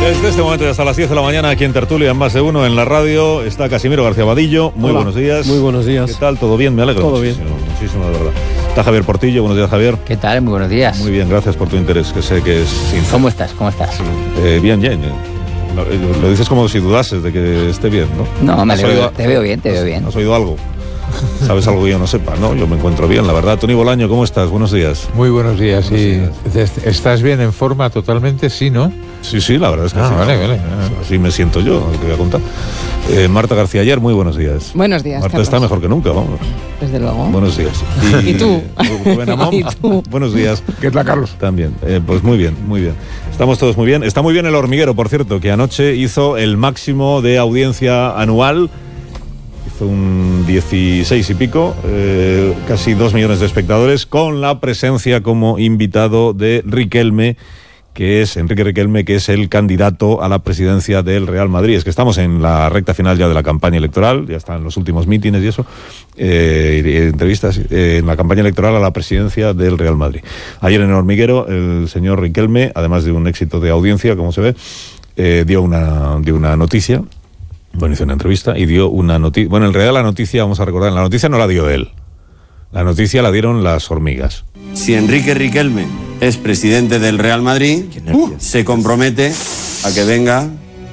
Desde este momento y hasta las 10 de la mañana, aquí en Tertulia, en Más de Uno, en la radio, está Casimiro García Vadillo. Muy Hola. buenos días. Muy buenos días. ¿Qué tal? ¿Todo bien? Me alegro. Todo muchísimo, muchísimo, de verdad. Está Javier Portillo. Buenos días, Javier. ¿Qué tal? Muy buenos días. Muy bien, gracias por tu interés, que sé que es sincero. ¿Cómo estás? ¿Cómo estás? Bien. Lo dices como si dudases de que esté bien, ¿no? No, me alegro. Te veo bien, te veo bien. ¿Has oído algo? ¿Sabes algo que yo no sepa? No, yo me encuentro bien, la verdad. Tony Bolaño, ¿cómo estás? Buenos días. Muy buenos días. Sí. ¿Estás bien en forma totalmente? Sí, ¿no? Sí, la verdad es que sí. Vale. Así me siento yo, te voy a contar. Marta García Ayer, muy buenos días. Buenos días, Marta Carlos. está mejor que nunca, vamos. Desde luego. Buenos días. ¿Y tú? Rubén Amón, ¿Y tú? buenos días. ¿Qué tal, Carlos? También. Pues muy bien. Estamos todos muy bien. Está muy bien El Hormiguero, por cierto, que anoche hizo el máximo de audiencia anual. Hizo un 16 y pico, casi 2 millones de espectadores, con la presencia como invitado de Enrique Riquelme, que es el candidato a la presidencia del Real Madrid. Es que estamos en la recta final ya de la campaña electoral, ya están los últimos mítines y eso, entrevistas en la campaña electoral a la presidencia del Real Madrid. Ayer en El Hormiguero, el señor Riquelme, además de un éxito de audiencia, como se ve, dio una noticia. Bueno, hizo una entrevista y dio una noticia. Bueno, en realidad la noticia, vamos a recordar, la noticia no la dio él. La noticia la dieron las hormigas. Si Enrique Riquelme es presidente del Real Madrid, se compromete a que venga.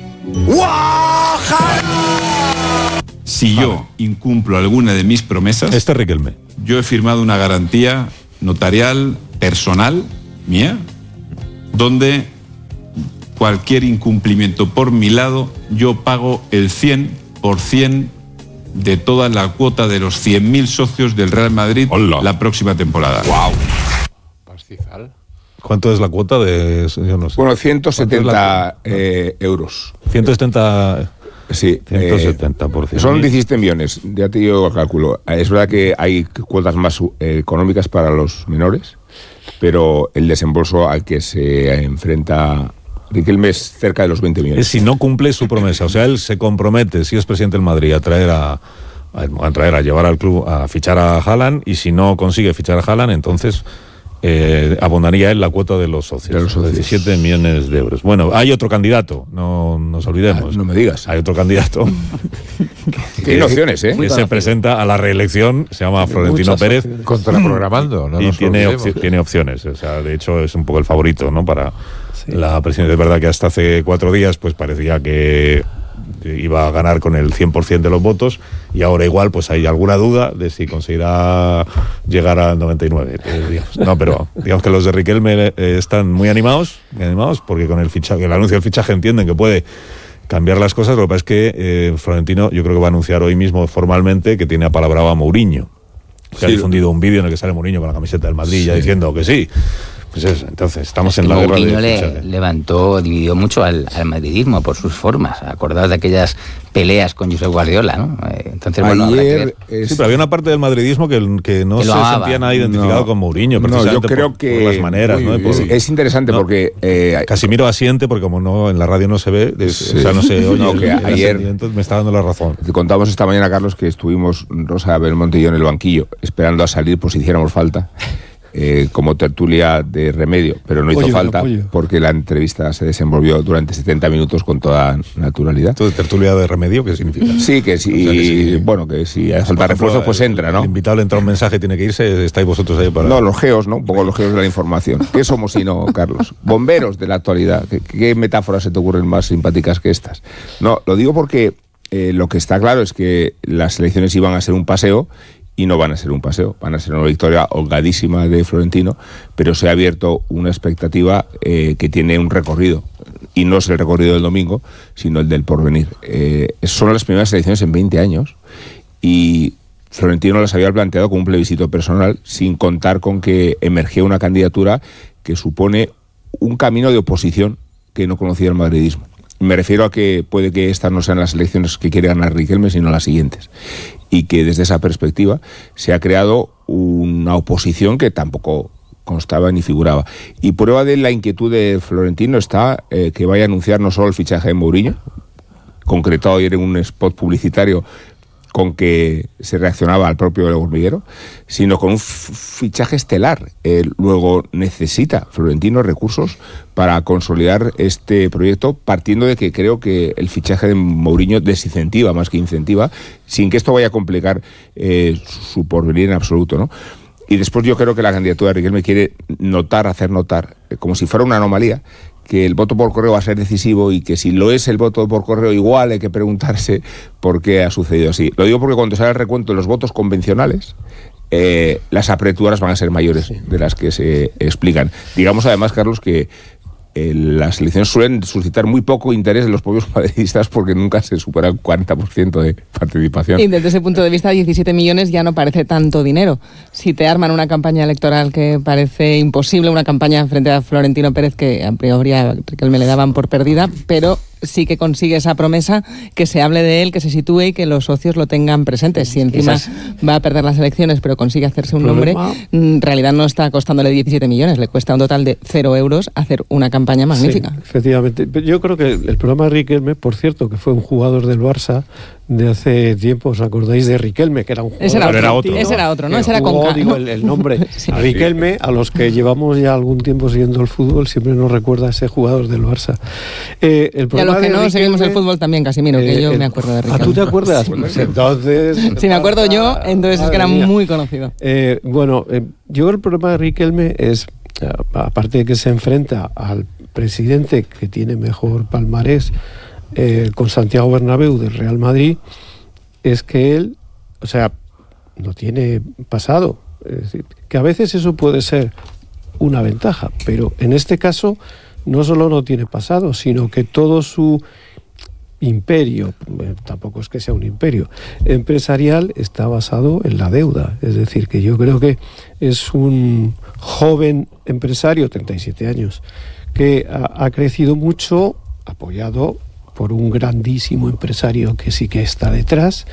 Si yo incumplo alguna de mis promesas, Este Riquelme. yo he firmado una garantía notarial personal mía, donde cualquier incumplimiento por mi lado, yo pago el 100% de toda la cuota de los 100.000 socios del Real Madrid. ¡Hola! La próxima temporada. Pastizal. ¿Cuánto es la cuota de...? Yo no sé. Bueno, 170 euros. 170... Sí. 170%. Son 17 millones, ya te digo el cálculo. Es verdad que hay cuotas más económicas para los menores, pero el desembolso al que se enfrenta Riquelme es cerca de los 20 millones. Es si no cumple su promesa. O sea, él se compromete, si es presidente del Madrid, a llevar al club a fichar a Haaland, y si no consigue fichar a Haaland, entonces abonaría él la cuota de los socios. De los socios. 17 millones de euros. Bueno, hay otro candidato, no nos olvidemos. No me digas. Hay otro candidato Tiene opciones, ¿eh? que se presenta a la reelección, se llama Florentino Muchas Pérez. opciones. Contraprogramando, ¿no? Y nos tiene olvidemos. opciones. O sea, de hecho, es un poco el favorito, ¿no? Para la presidencia. Es verdad que hasta hace 4 días pues parecía que iba a ganar con el 100% de los votos, y ahora igual pues hay alguna duda de si conseguirá llegar al 99. Digamos. No, pero digamos que los de Riquelme están muy animados, porque con el anuncio del fichaje entienden que puede cambiar las cosas. Lo que pasa es que Florentino, yo creo que va a anunciar hoy mismo formalmente que tiene apalabrado a Mourinho. Se ha difundido un vídeo en el que sale Mourinho con la camiseta del Madrid, ya diciendo que sí. Pues eso, entonces estamos en la guerra Mourinho de fichaje. dividió mucho al madridismo por sus formas. Acordaos de aquellas peleas con Josep Guardiola, ¿no? Entonces, bueno, habrá que ver. Sí, pero había una parte del madridismo que no Que lo se amaba. sentía nada identificado No. con Mourinho, No, precisamente yo creo por que las maneras, ¿no? es interesante porque Casimiro asiente, porque como no en la radio no se ve, Sí. o sea, no se oye. No, que ayer- entonces me está dando la razón. te contamos esta mañana, Carlos, que estuvimos Rosa Belmonte y yo en el banquillo esperando a salir por si hiciéramos falta, como tertulia de remedio, pero no hizo Pollo, falta pollo. porque la entrevista se desenvolvió durante 70 minutos con toda naturalidad. Entonces, tertulia de remedio, ¿qué significa? Sí, que sí, O sea, que sí. bueno, que si hace Por falta ejemplo, refuerzos, pues entra, ¿no? El invitado le entra un mensaje, tiene que irse, estáis vosotros ahí para... No, los geos, ¿no? Un poco los geos de la información. ¿Qué somos si no, Carlos? Bomberos de la actualidad. ¿Qué metáforas se te ocurren más simpáticas que estas? No, lo digo porque lo que está claro es que las elecciones iban a ser un paseo, y no van a ser un paseo, van a ser una victoria holgadísima de Florentino, pero se ha abierto una expectativa que tiene un recorrido, y no es el recorrido del domingo, sino el del porvenir. Son las primeras elecciones en 20 años, y Florentino las había planteado como un plebiscito personal, sin contar con que emergía una candidatura que supone un camino de oposición que no conocía el madridismo. Me refiero a que puede que estas no sean las elecciones que quiere ganar Riquelme, sino las siguientes. Y que desde esa perspectiva se ha creado una oposición que tampoco constaba ni figuraba. Y prueba de la inquietud de Florentino está que vaya a anunciar no solo el fichaje de Mourinho, concretado ayer en un spot publicitario con que se reaccionaba al propio El Hormiguero, sino con un fichaje estelar. Luego necesita Florentino recursos para consolidar este proyecto, partiendo de que creo que el fichaje de Mourinho desincentiva más que incentiva, sin que esto vaya a complicar su porvenir en absoluto, ¿no? Y después yo creo que la candidatura de Riquelme quiere hacer notar, como si fuera una anomalía, que el voto por correo va a ser decisivo y que si lo es el voto por correo, igual hay que preguntarse por qué ha sucedido así. Lo digo porque cuando sale el recuento de los votos convencionales, las apreturas van a ser mayores de las que se explican. Digamos además, Carlos, que las elecciones suelen suscitar muy poco interés en los propios madridistas porque nunca se supera el 40% de participación. Y desde ese punto de vista, 17 millones ya no parece tanto dinero. Si te arman una campaña electoral que parece imposible, una campaña frente a Florentino Pérez que a priori a Riquelme le daban por perdida, pero sí que consigue esa promesa, que se hable de él, que se sitúe y que los socios lo tengan presente. Si encima va a perder las elecciones, pero consigue hacerse un nombre, en realidad no está costándole 17 millones, le cuesta un total de 0 euros hacer una campaña magnífica. Sí, efectivamente. Yo creo que el problema de Riquelme, por cierto, que fue un jugador del Barça de hace tiempo, ¿os acordáis de Riquelme? Que era un jugador ese era otro, ¿no? Ese era jugó, Conca. Digo, el nombre. Sí. A Riquelme, a los que llevamos ya algún tiempo siguiendo el fútbol, siempre nos recuerda a ese jugador del Barça. El y a los que no seguimos el fútbol también, Casimiro, que yo me acuerdo de Riquelme. ¿Tú te acuerdas? Pues entonces... Si me acuerdo yo, entonces es que era muy conocido. Yo creo que el problema de Riquelme es, aparte de que se enfrenta al presidente que tiene mejor palmarés, con Santiago Bernabéu del Real Madrid, es que él, no tiene pasado. Es decir, que a veces eso puede ser una ventaja, pero en este caso no solo no tiene pasado, sino que todo su imperio, tampoco es que sea un imperio, empresarial está basado en la deuda. Es decir, que yo creo que es un joven empresario, 37 años, que ha crecido mucho, apoyado por un grandísimo empresario que sí que está detrás,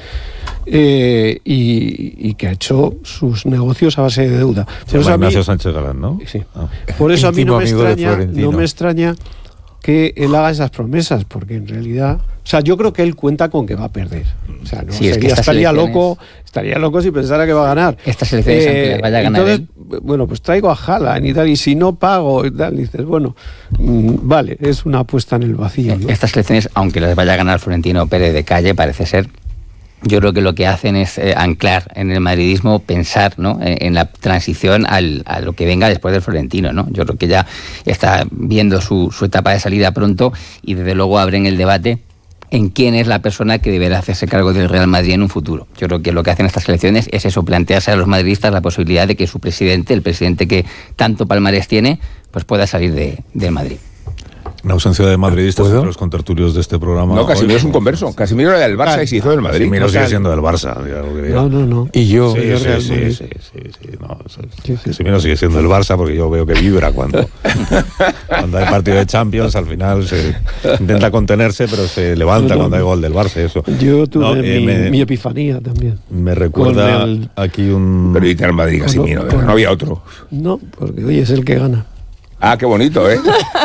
y que ha hecho sus negocios a base de deuda. Ignacio Sánchez Galán, ¿no? Sí. Por eso a mí no me extraña que él haga esas promesas, porque en realidad, yo creo que él cuenta con que va a perder. Estaría loco si pensara que va a ganar. Estas elecciones, aunque vaya a ganar entonces, pues traigo a Haaland y tal, y si no pago y tal, dices, vale, es una apuesta en el vacío, ¿no? Estas elecciones, aunque las vaya a ganar Florentino Pérez de calle, parece ser, yo creo que lo que hacen es anclar en el madridismo, pensar, ¿no?, en la transición a lo que venga después del Florentino, ¿no? Yo creo que ya está viendo su etapa de salida pronto y desde luego abren el debate en quién es la persona que deberá hacerse cargo del Real Madrid en un futuro. Yo creo que lo que hacen estas elecciones es eso, plantearse a los madridistas la posibilidad de que su presidente, el presidente que tanto palmarés tiene, pues pueda salir del Madrid. Una ausencia de madridistas entre los contertulios de este programa. No, Casimiro es un converso. Casimiro era del Barça y se hizo del Madrid. Casimiro sigue siendo del Barça. No. Y yo... Sí. Casimiro sigue siendo del Barça porque yo veo que vibra cuando hay partido de Champions. Al final se intenta contenerse, pero se levanta cuando hay gol del Barça. Eso. Yo tuve mi epifanía también. Me recuerda aquí un... Pero irte al Madrid, Casimiro. No había otro. No, porque hoy es el que gana. Ah, qué bonito, ¿eh?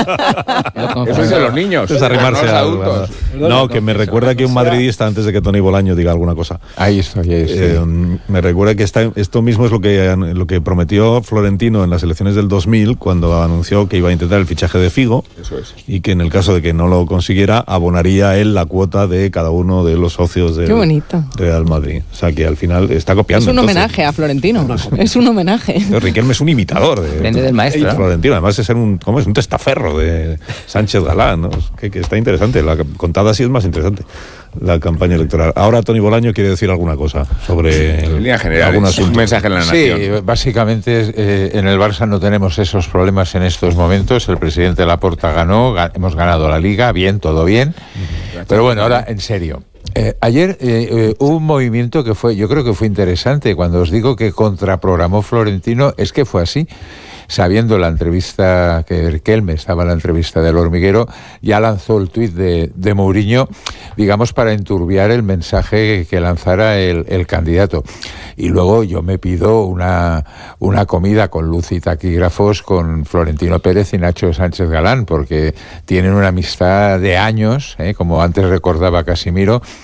Eso es de los niños. Es arrimarse a los adultos. No, que me recuerda que un madridista, antes de que Tony Bolaño diga alguna cosa. Ahí estoy. Me recuerda que esto mismo es lo que prometió Florentino en las elecciones del 2000, cuando anunció que iba a intentar el fichaje de Figo. Eso es. Y que en el caso de que no lo consiguiera, abonaría él la cuota de cada uno de los socios del Real Madrid. O sea, que al final está copiando. Es un homenaje a Florentino. Es un homenaje. Riquelme es un imitador del maestro. Florentino. Además es un testaferro de Sánchez Galán, ¿no? Que está interesante, contada así es más interesante la campaña electoral. Ahora Tony Bolaño quiere decir alguna cosa sobre en línea general, un mensaje en la nación. Sí, básicamente en el Barça no tenemos esos problemas en estos momentos. El presidente Laporta ganó, hemos ganado la Liga, bien, todo bien. Pero bueno, ahora en serio. Ayer hubo un movimiento que yo creo que fue interesante. Cuando os digo que contraprogramó Florentino, es que fue así. Sabiendo la entrevista que Riquelme estaba en la entrevista del Hormiguero, ya lanzó el tuit de Mourinho, digamos, para enturbiar el mensaje que lanzara el candidato. Y luego yo me pido una comida con luz y taquígrafos con Florentino Pérez y Nacho Sánchez Galán, porque tienen una amistad de años, como antes recordaba Casimiro,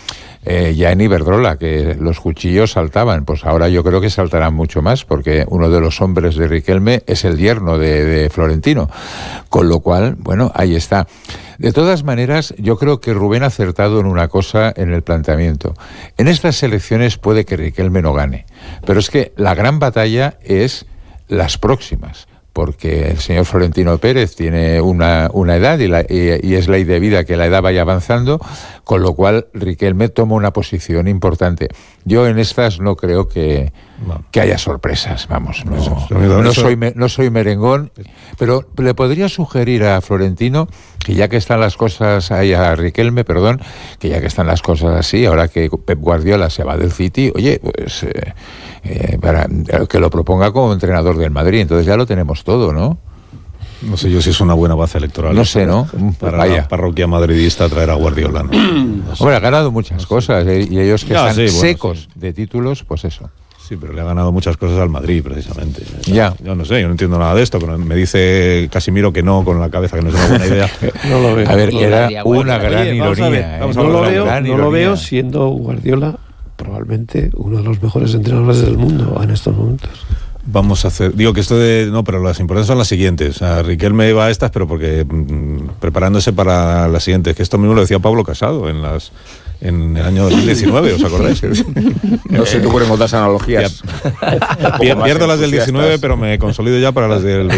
ya en Iberdrola, que los cuchillos saltaban, pues ahora yo creo que saltarán mucho más, porque uno de los hombres de Riquelme es el yerno de Florentino, con lo cual, bueno, ahí está. De todas maneras, yo creo que Rubén ha acertado en una cosa en el planteamiento. En estas elecciones puede que Riquelme no gane, pero es que la gran batalla es las próximas, porque el señor Florentino Pérez tiene una edad y es ley de vida que la edad vaya avanzando, con lo cual Riquelme toma una posición importante. Yo en estas no creo que haya sorpresas, vamos, no soy merengón, pero le podría sugerir a Florentino que ya que están las cosas ahí, a Riquelme, perdón, que ya que están las cosas así, ahora que Pep Guardiola se va del City, oye, pues para que lo proponga como entrenador del Madrid, entonces ya lo tenemos todo, ¿no? No sé yo si es una buena base electoral. No sé, ¿no? Para la parroquia madridista traer a Guardiola, ¿no? No sé. Hombre, ha ganado muchas cosas, y ellos que están secos de títulos, pues eso. Sí, pero le ha ganado muchas cosas al Madrid, precisamente. O sea, ya. Yo no sé, yo no entiendo nada de esto, pero me dice Casimiro que no con la cabeza, que no es una buena idea. No lo veo. A ver, era una gran ironía. No lo veo siendo Guardiola probablemente uno de los mejores entrenadores del mundo en estos momentos. Vamos a hacer, digo que esto de, no, pero las importantes son las siguientes. O sea, Riquelme va a estas, pero porque preparándose para las siguientes, que esto mismo lo decía Pablo Casado en el año 2019, ¿os acordáis? No se te ocurren otras analogías. Pierdo las del 19, pero me consolido ya para las del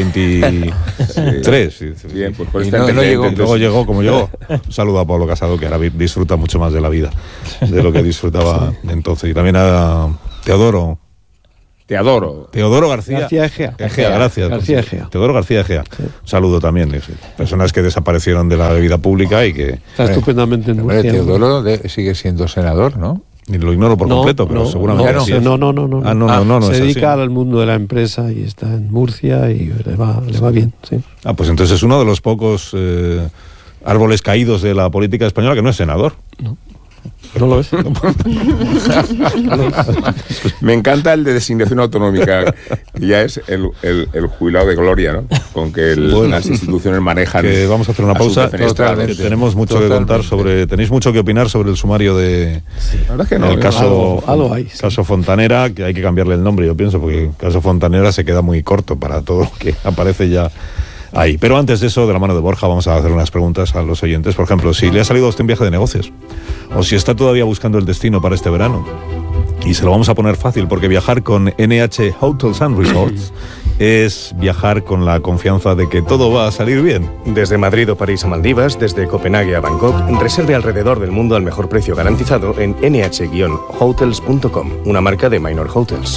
23. Bien, pues por y luego llegó como llegó. Un saludo a Pablo Casado, que ahora disfruta mucho más de la vida, de lo que disfrutaba entonces. Y también a Teodoro García. García Egea. Gracias. García Egea. Teodoro García Egea. Sí. Un saludo también. Personas que desaparecieron de la vida pública y que... Está estupendamente en Murcia. Teodoro sigue siendo senador, ¿no? Y lo ignoro por completo, pero seguramente no. Se dedica así. al mundo de la empresa y está en Murcia y le va bien, sí. Pues entonces es uno de los pocos árboles caídos de la política española que no es senador. No lo es. Me encanta el de designación autonómica, que ya es el jubilado de gloria, ¿no? Con que las instituciones manejan. Que vamos a hacer una pausa. Que tenemos mucho que contar tenéis mucho que opinar sobre el sumario de la verdad que no, el caso hay, sí. Caso Fontanera, que hay que cambiarle el nombre, yo pienso, porque el caso Fontanera se queda muy corto para todo lo que aparece ya ahí. Pero antes de eso, de la mano de Borja, vamos a hacer unas preguntas a los oyentes. Por ejemplo, si le ha salido a usted un viaje de negocios, o si está todavía buscando el destino para este verano. Y se lo vamos a poner fácil, porque viajar con NH Hotels and Resorts es viajar con la confianza de que todo va a salir bien. Desde Madrid o París a Maldivas, desde Copenhague a Bangkok, reserve alrededor del mundo al mejor precio garantizado en nh-hotels.com, una marca de Minor Hotels.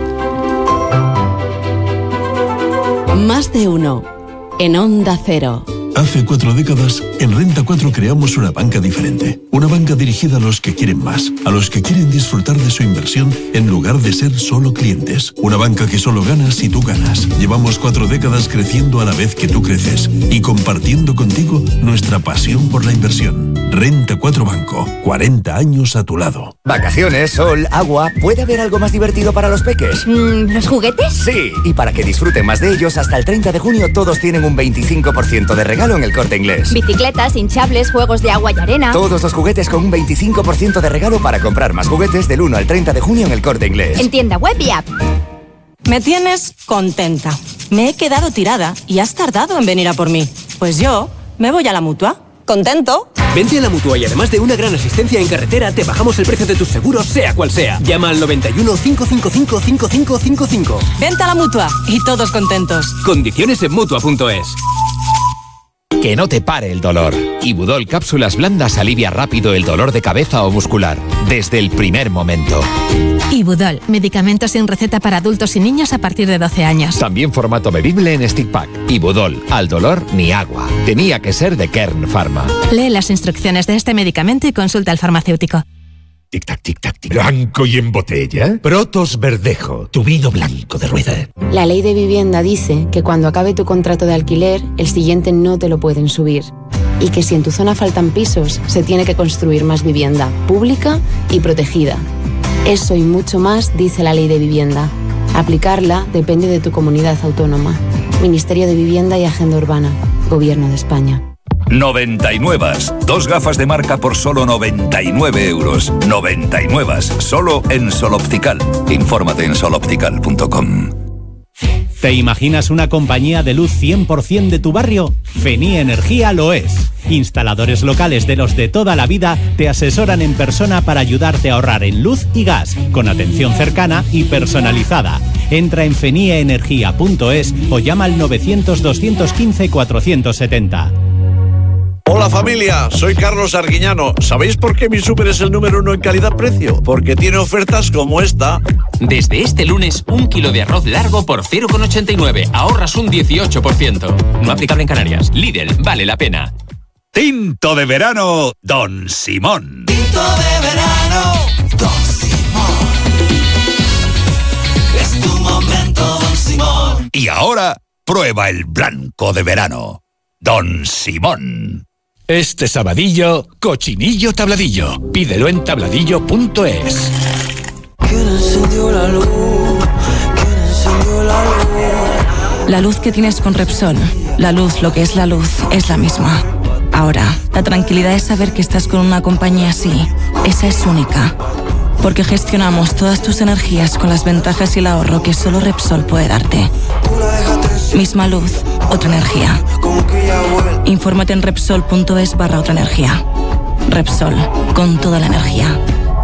Más de uno. En Onda Cero. Hace 4 décadas, en Renta 4 creamos una banca diferente. Una banca dirigida a los que quieren más, a los que quieren disfrutar de su inversión en lugar de ser solo clientes. Una banca que solo gana si tú ganas. Llevamos 4 décadas creciendo a la vez que tú creces y compartiendo contigo nuestra pasión por la inversión. Renta 4 Banco, 40 años a tu lado. Vacaciones, sol, agua. ¿Puede haber algo más divertido para los peques? ¿Los juguetes? Sí, y para que disfruten más de ellos, hasta el 30 de junio todos tienen un 25% de regalo en el Corte Inglés. Bicicletas, hinchables, juegos de agua y arena. Todos los juguetes con un 25% de regalo para comprar más juguetes del 1 al 30 de junio en el Corte Inglés. En tienda web y app. Me tienes contenta. Me he quedado tirada y has tardado en venir a por mí. Pues yo me voy a la Mutua. ¿Contento? Vente a la Mutua y además de una gran asistencia en carretera, te bajamos el precio de tus seguros, sea cual sea. Llama al 91 555 5555. Vente a la Mutua y todos contentos. Condiciones en Mutua.es. Que no te pare el dolor. Ibudol Cápsulas Blandas alivia rápido el dolor de cabeza o muscular, desde el primer momento. Ibudol, medicamento sin receta para adultos y niños a partir de 12 años. También formato bebible en stick pack. Ibudol, al dolor ni agua. Tenía que ser de Kern Pharma. Lee las instrucciones de este medicamento y consulta al farmacéutico. Tic-tac, tic-tac, tic. ¿Blanco y en botella? Protos Verdejo, tu vino blanco de rueda. La ley de vivienda dice que cuando acabe tu contrato de alquiler, el siguiente no te lo pueden subir. Y que si en tu zona faltan pisos, se tiene que construir más vivienda, pública y protegida. Eso y mucho más dice la ley de vivienda. Aplicarla depende de tu comunidad autónoma. Ministerio de Vivienda y Agenda Urbana. Gobierno de España. 99. 2 gafas de marca por solo 99 euros. 99. Solo en Sol Optical. Infórmate en soloptical.com. ¿Te imaginas una compañía de luz 100% de tu barrio? Feni Energía lo es. Instaladores locales de los de toda la vida te asesoran en persona para ayudarte a ahorrar en luz y gas, con atención cercana y personalizada. Entra en fenieenergia.es o llama al 900-215-470. Hola familia, soy Carlos Arguiñano. ¿Sabéis por qué mi súper es el número 1 en calidad-precio? Porque tiene ofertas como esta. Desde este lunes, 1 kilo de arroz largo por 0,89. Ahorras un 18%. No aplicable en Canarias. Lidl, vale la pena. Tinto de verano, Don Simón. Tinto de verano, Don Simón. Es tu momento, Don Simón. Y ahora, prueba el blanco de verano, Don Simón. Este sabadillo, cochinillo tabladillo. Pídelo en tabladillo.es. ¿Quién encendió la luz? ¿Quién encendió la luz? La luz que tienes con Repsol, la luz, lo que es la luz, es la misma. Ahora, la tranquilidad es saber que estás con una compañía así. Esa es única. Porque gestionamos todas tus energías con las ventajas y el ahorro que solo Repsol puede darte. Misma luz, otra energía. Infórmate en Repsol.es/otra energía. Repsol, con toda la energía.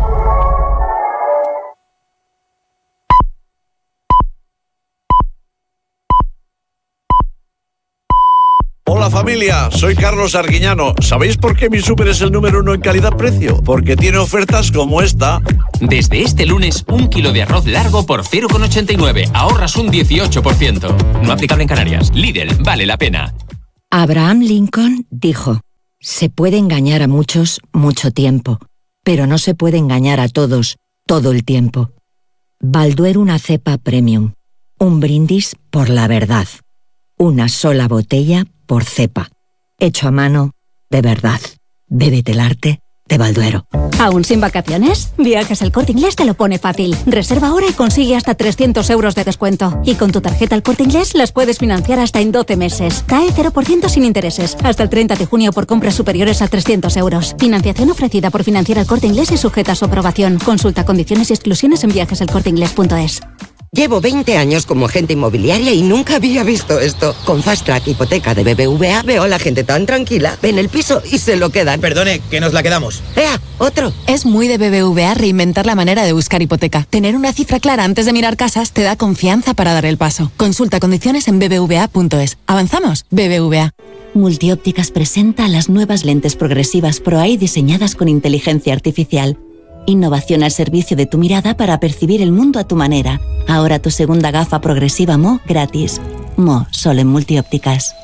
Hola familia, soy Carlos Arguiñano. ¿Sabéis por qué mi súper es el número 1 en calidad-precio? Porque tiene ofertas como esta. Desde este lunes, 1 kilo de arroz largo por 0,89. Ahorras un 18%. No aplicable en Canarias. Lidl, vale la pena. Abraham Lincoln dijo: se puede engañar a muchos mucho tiempo, pero no se puede engañar a todos todo el tiempo. Balduero, una cepa premium. Un brindis por la verdad. Una sola botella por cepa. Hecho a mano, de verdad. Bébete el arte de Balduero. ¿Aún sin vacaciones? Viajes El Corte Inglés te lo pone fácil. Reserva ahora y consigue hasta 300 euros de descuento. Y con tu tarjeta El Corte Inglés las puedes financiar hasta en 12 meses. CAE 0% sin intereses. Hasta el 30 de junio por compras superiores a 300 euros. Financiación ofrecida por Financiera El Corte Inglés y sujeta a su aprobación. Consulta condiciones y exclusiones en viajeselcorteinglés.es. Llevo 20 años como agente inmobiliaria y nunca había visto esto. Con Fast Track Hipoteca de BBVA veo a la gente tan tranquila. Ven el piso y se lo quedan. Perdone, que nos la quedamos. ¡Ea! ¡Otro! Es muy de BBVA reinventar la manera de buscar hipoteca. Tener una cifra clara antes de mirar casas te da confianza para dar el paso. Consulta condiciones en bbva.es. ¿Avanzamos? BBVA. Multiópticas presenta las nuevas lentes progresivas ProEye diseñadas con inteligencia artificial. Innovación al servicio de tu mirada para percibir el mundo a tu manera. Ahora tu segunda gafa progresiva Mo gratis. Mo, solo en Multiópticas.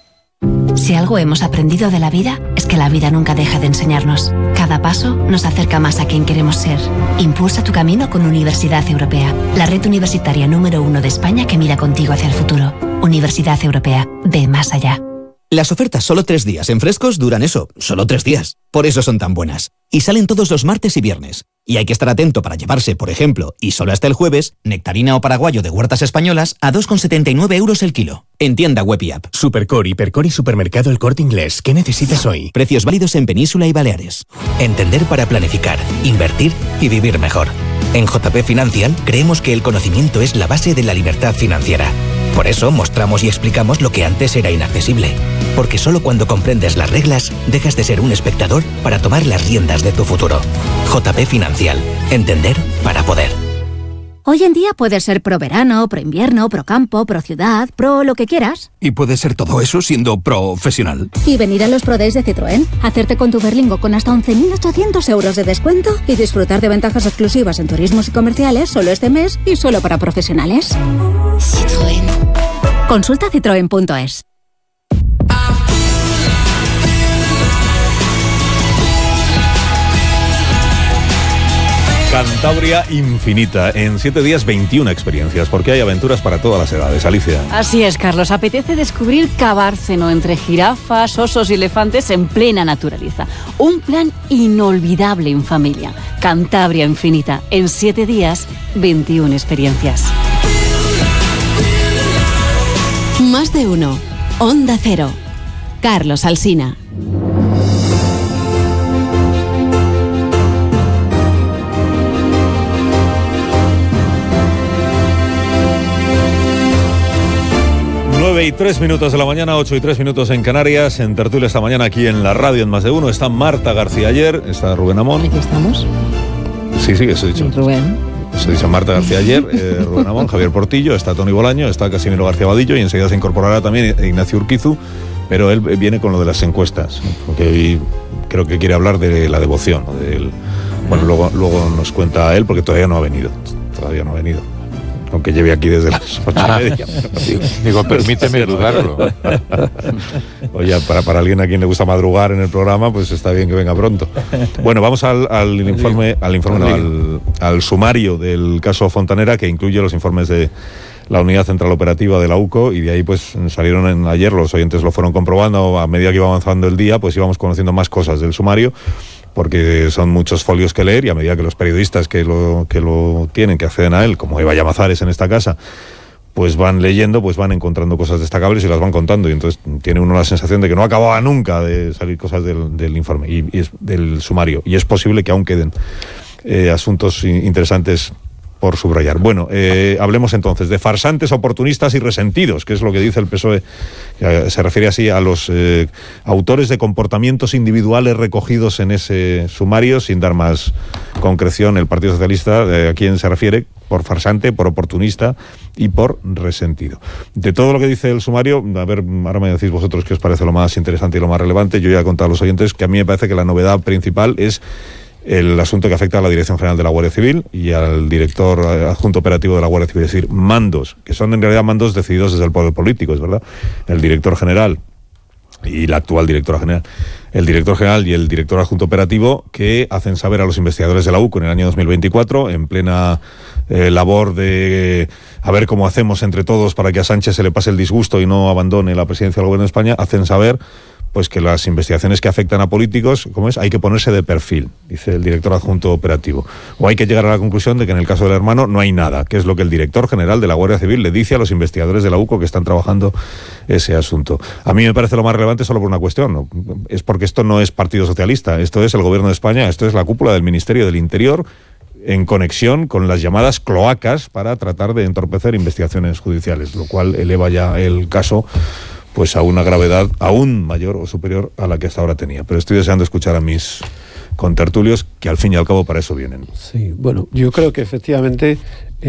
Si algo hemos aprendido de la vida, es que la vida nunca deja de enseñarnos. Cada paso nos acerca más a quien queremos ser. Impulsa tu camino con Universidad Europea, la red universitaria número 1 de España que mira contigo hacia el futuro. Universidad Europea, ve más allá. Las ofertas solo 3 días en Frescos duran eso, solo 3 días. Por eso son tan buenas. Y salen todos los martes y viernes. Y hay que estar atento para llevarse, por ejemplo, y solo hasta el jueves, nectarina o paraguayo de huertas españolas a 2,79 euros el kilo. En tienda web y app. Supercore, Hipercor y Supermercado El Corte Inglés. ¿Qué necesitas hoy? Precios válidos en Península y Baleares. Entender para planificar, invertir y vivir mejor. En JP Financial creemos que el conocimiento es la base de la libertad financiera. Por eso mostramos y explicamos lo que antes era inaccesible. Porque solo cuando comprendes las reglas, dejas de ser un espectador para tomar las riendas de tu futuro. JP Financial. Entender para poder. Hoy en día puedes ser pro verano, pro invierno, pro campo, pro ciudad, pro lo que quieras. Y puedes ser todo eso siendo profesional. Y venir a los Pro Days de Citroën, hacerte con tu Berlingo con hasta 11.800 euros de descuento y disfrutar de ventajas exclusivas en turismos y comerciales solo este mes y solo para profesionales. Citroën. Consulta citroen.es. Cantabria Infinita. En 7 días, 21 experiencias, porque hay aventuras para todas las edades. Alicia. Así es, Carlos. Apetece descubrir Cabárceno entre jirafas, osos y elefantes en plena naturaleza. Un plan inolvidable en familia. Cantabria Infinita. En 7 días, 21 experiencias. Más de uno. Onda Cero. Carlos Alsina. Y 3 minutos de la mañana, 8 y 3 minutos en Canarias. En tertulia esta mañana aquí en la radio en Más de Uno está Marta García Ayer, está Rubén Amón. Aquí estamos. Sí, eso he dicho. Rubén. Se dice Marta García Ayer, Rubén Amón, Javier Portillo, está Tony Bolaño, está Casimiro García Vadillo y enseguida se incorporará también Ignacio Urquizu, pero él viene con lo de las encuestas, porque hoy creo que quiere hablar de la devoción. Bueno, luego nos cuenta él, porque todavía no ha venido. Aunque lleve aquí desde las 8:30. Digo, permíteme dudarlo. Oye, para alguien a quien le gusta madrugar en el programa, pues está bien que venga pronto. Bueno, vamos al sumario del caso Fontanera, que incluye los informes de la Unidad Central Operativa de la UCO, y de ahí pues salieron ayer, los oyentes lo fueron comprobando, a medida que iba avanzando el día, pues íbamos conociendo más cosas del sumario, porque son muchos folios que leer, y a medida que los periodistas que lo tienen, que acceden a él, como Eva Llamazares en esta casa, pues van leyendo, pues van encontrando cosas destacables y las van contando, y entonces tiene uno la sensación de que no acababa nunca de salir cosas del informe y del sumario, y es posible que aún queden asuntos interesantes por subrayar. Bueno, hablemos entonces de farsantes, oportunistas y resentidos, que es lo que dice el PSOE. Se refiere así a los autores de comportamientos individuales recogidos en ese sumario, sin dar más concreción el Partido Socialista a quién se refiere por farsante, por oportunista y por resentido. De todo lo que dice el sumario, a ver, ahora me decís vosotros qué os parece lo más interesante y lo más relevante. Yo ya he contado a los oyentes que a mí me parece que la novedad principal es el asunto que afecta a la Dirección General de la Guardia Civil y al director adjunto operativo de la Guardia Civil, es decir, mandos, que son en realidad mandos decididos desde el poder político, es verdad. El director general y la actual directora general, el director general y el director adjunto operativo, que hacen saber a los investigadores de la UCO en el año 2024, en plena labor de a ver cómo hacemos entre todos para que a Sánchez se le pase el disgusto y no abandone la presidencia del Gobierno de España, hacen saber pues que las investigaciones que afectan a políticos, ¿cómo es? Hay que ponerse de perfil, dice el director adjunto operativo. O hay que llegar a la conclusión de que en el caso del hermano no hay nada, que es lo que el director general de la Guardia Civil le dice a los investigadores de la UCO que están trabajando ese asunto. A mí me parece lo más relevante solo por una cuestión, ¿no? Es porque esto no es Partido Socialista, esto es el Gobierno de España, esto es la cúpula del Ministerio del Interior, en conexión con las llamadas cloacas para tratar de entorpecer investigaciones judiciales, lo cual eleva ya el caso pues a una gravedad aún mayor o superior a la que hasta ahora tenía. Pero estoy deseando escuchar a mis contertulios, que al fin y al cabo para eso vienen. Sí, bueno, yo creo que efectivamente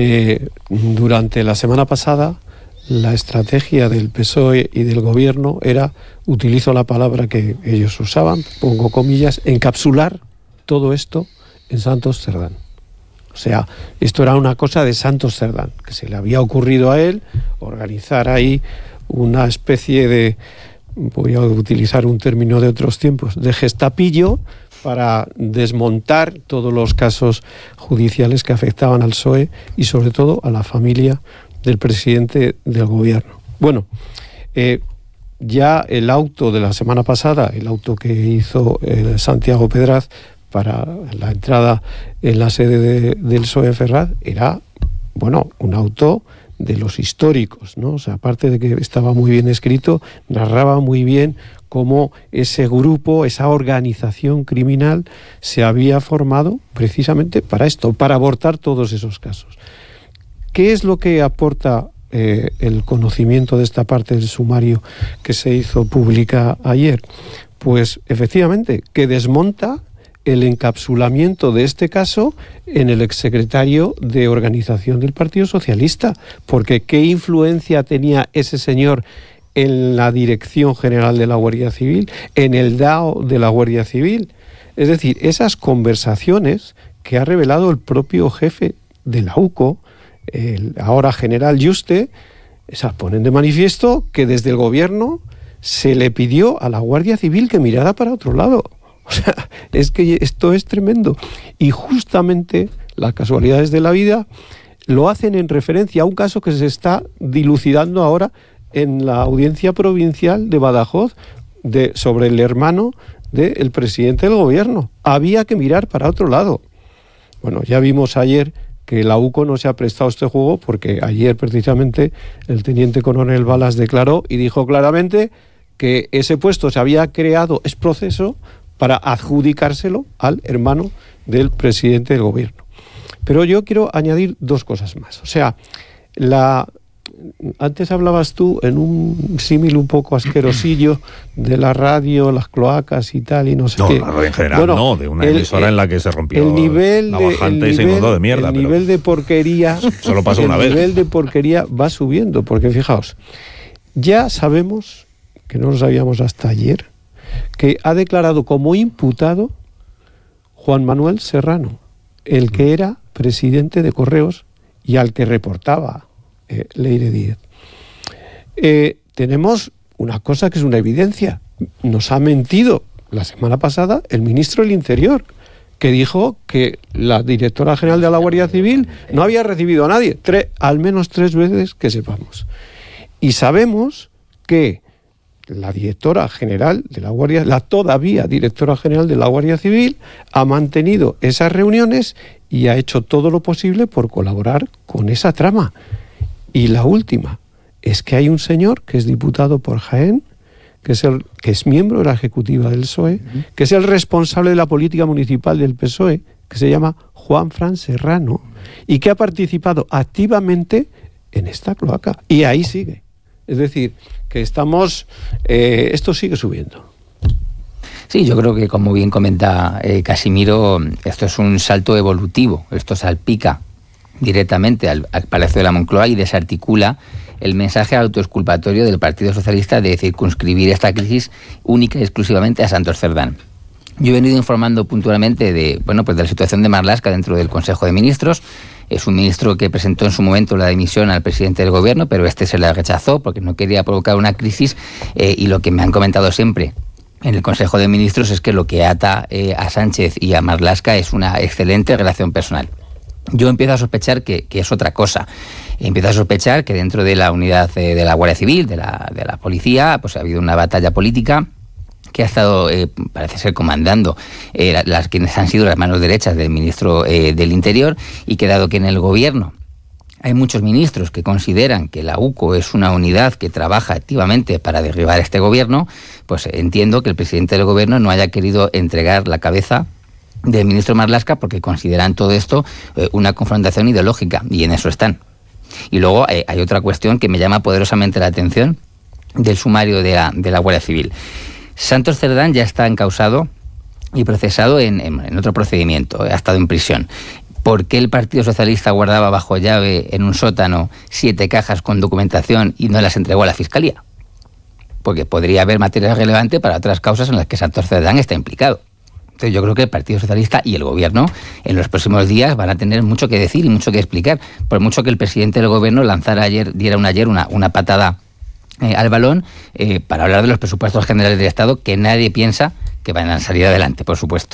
durante la semana pasada la estrategia del PSOE y del Gobierno era, utilizo la palabra que ellos usaban, pongo comillas, encapsular todo esto en Santos Cerdán. O sea, esto era una cosa de Santos Cerdán, que se le había ocurrido a él organizar ahí una especie de, voy a utilizar un término de otros tiempos, de gestapillo para desmontar todos los casos judiciales que afectaban al PSOE y sobre todo a la familia del presidente del Gobierno. Bueno, ya el auto de la semana pasada, el auto que hizo Santiago Pedraz para la entrada en la sede del PSOE en Ferraz, era, bueno, un auto de los históricos, ¿no? O sea, aparte de que estaba muy bien escrito, narraba muy bien cómo ese grupo, esa organización criminal se había formado precisamente para esto, para abortar todos esos casos. ¿Qué es lo que aporta el conocimiento de esta parte del sumario que se hizo pública ayer? Pues efectivamente, que desmonta el encapsulamiento de este caso en el exsecretario de Organización del Partido Socialista, porque ¿qué influencia tenía ese señor en la Dirección General de la Guardia Civil, en el DAO de la Guardia Civil? Es decir, esas conversaciones que ha revelado el propio jefe de la UCO, el ahora general Yuste, esas ponen de manifiesto que desde el Gobierno se le pidió a la Guardia Civil que mirara para otro lado. O sea, es que esto es tremendo. Y justamente las casualidades de la vida lo hacen en referencia a un caso que se está dilucidando ahora en la Audiencia Provincial de Badajoz sobre el hermano del presidente del Gobierno. Había que mirar para otro lado. Bueno, ya vimos ayer que la UCO no se ha prestado a este juego porque ayer precisamente el teniente coronel Balas declaró y dijo claramente que ese puesto se había creado ex proceso para adjudicárselo al hermano del presidente del gobierno. Pero yo quiero añadir dos cosas más. O sea, antes hablabas tú en un símil un poco asquerosillo de la radio, las cloacas y tal, y no sé qué. No, la radio en general no, de una emisora en la que se rompió la bajante y se inundó de mierda. El nivel de porquería... Solo pasó una vez. El nivel de porquería va subiendo, porque fijaos, ya sabemos, que no lo sabíamos hasta ayer, que ha declarado como imputado Juan Manuel Serrano, el que era presidente de Correos y al que reportaba Leire Díez. Tenemos una cosa que es una evidencia. Nos ha mentido la semana pasada el ministro del Interior, que dijo que la directora general de la Guardia Civil no había recibido a nadie, al menos 3 veces que sepamos. Y sabemos que la directora general de la Guardia, la todavía directora general de la Guardia Civil, ha mantenido esas reuniones y ha hecho todo lo posible por colaborar con esa trama. Y la última es que hay un señor que es diputado por Jaén, que es miembro de la ejecutiva del PSOE, que es el responsable de la política municipal del PSOE, que se llama Juanfran Serrano, y que ha participado activamente en esta cloaca. Y ahí sigue. Es decir, que esto sigue subiendo. Sí, yo creo que, como bien comenta Casimiro, esto es un salto evolutivo. Esto salpica directamente al Palacio de la Moncloa y desarticula el mensaje autoexculpatorio del Partido Socialista de circunscribir esta crisis única y exclusivamente a Santos Cerdán. Yo he venido informando puntualmente de la situación de Marlaska dentro del Consejo de Ministros. Es un ministro que presentó en su momento la dimisión al presidente del gobierno, pero este se la rechazó porque no quería provocar una crisis, y lo que me han comentado siempre en el Consejo de Ministros es que lo que ata a Sánchez y a Marlaska es una excelente relación personal. Yo empiezo a sospechar que es otra cosa. Empiezo a sospechar que dentro de la unidad de la Guardia Civil, de la policía, pues ha habido una batalla política que ha estado, parece ser, comandando quienes han sido las manos derechas del ministro del Interior, y que dado que en el gobierno hay muchos ministros que consideran que la UCO es una unidad que trabaja activamente para derribar este gobierno, pues entiendo que el presidente del gobierno no haya querido entregar la cabeza del ministro Marlaska porque consideran todo esto una confrontación ideológica, y en eso están. Y luego hay otra cuestión que me llama poderosamente la atención del sumario de la Guardia Civil. Santos Cerdán ya está encausado y procesado en otro procedimiento, ha estado en prisión. ¿Por qué el Partido Socialista guardaba bajo llave en un sótano 7 cajas con documentación y no las entregó a la Fiscalía? Porque podría haber material relevante para otras causas en las que Santos Cerdán está implicado. Entonces yo creo que el Partido Socialista y el Gobierno en los próximos días van a tener mucho que decir y mucho que explicar, por mucho que el presidente del Gobierno diera una patada al balón para hablar de los presupuestos generales del Estado, que nadie piensa que van a salir adelante, por supuesto.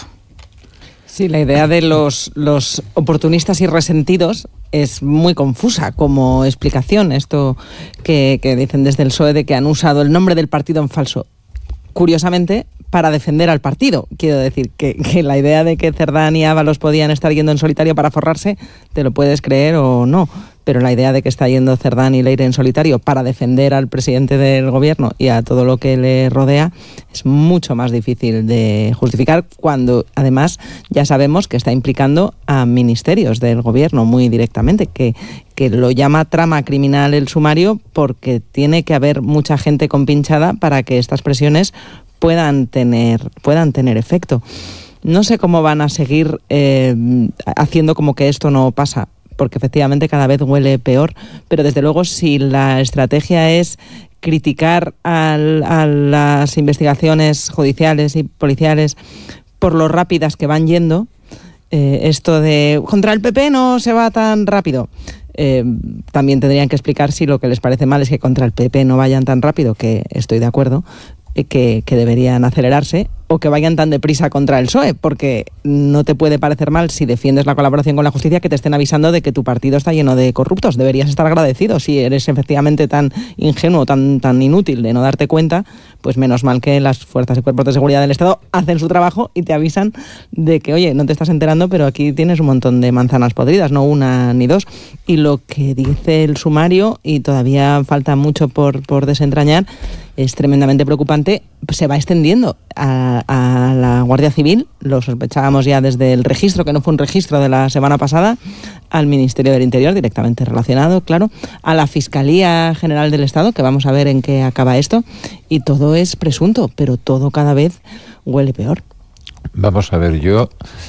Sí, la idea de los oportunistas y resentidos es muy confusa como explicación. Esto que dicen desde el PSOE de que han usado el nombre del partido en falso, curiosamente, para defender al partido. Quiero decir que la idea de que Cerdán y Ábalos podían estar yendo en solitario para forrarse, te lo puedes creer o no, pero la idea de que está yendo Cerdán y Leire en solitario para defender al presidente del gobierno y a todo lo que le rodea es mucho más difícil de justificar, cuando además ya sabemos que está implicando a ministerios del gobierno muy directamente, que lo llama trama criminal el sumario, porque tiene que haber mucha gente compinchada para que estas presiones puedan tener efecto. No sé cómo van a seguir haciendo como que esto no pasa, porque efectivamente cada vez huele peor, pero desde luego si la estrategia es criticar a las investigaciones judiciales y policiales por lo rápidas que van yendo, esto de contra el PP no se va tan rápido, también tendrían que explicar si lo que les parece mal es que contra el PP no vayan tan rápido, que estoy de acuerdo, que deberían acelerarse, o que vayan tan deprisa contra el PSOE, porque no te puede parecer mal, si defiendes la colaboración con la justicia, que te estén avisando de que tu partido está lleno de corruptos. Deberías estar agradecido. Si eres efectivamente tan ingenuo, tan inútil de no darte cuenta, pues menos mal que las fuerzas y cuerpos de seguridad del Estado hacen su trabajo y te avisan de que, oye, no te estás enterando, pero aquí tienes un montón de manzanas podridas, no una ni dos. Y lo que dice el sumario, y todavía falta mucho por desentrañar, es tremendamente preocupante, se va extendiendo a la Guardia Civil, lo sospechábamos ya desde el registro, que no fue un registro de la semana pasada, al Ministerio del Interior, directamente relacionado, claro, a la Fiscalía General del Estado, que vamos a ver en qué acaba esto, y todo es presunto, pero todo cada vez huele peor. Vamos a ver, yo...